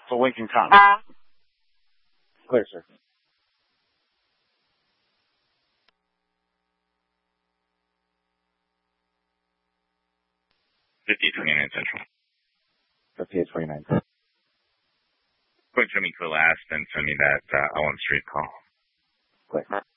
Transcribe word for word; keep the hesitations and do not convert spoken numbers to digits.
for Lincoln County. Clear, sir. fifty-eight twenty-nine Central. fifty-eight twenty-nine. Going to me to the last and send me that uh, Elm Street call. Clear.